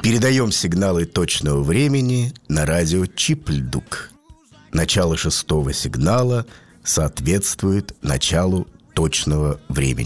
Передаем сигналы точного времени на радио Чипльдук. Начало 6-го сигнала соответствует началу точного времени.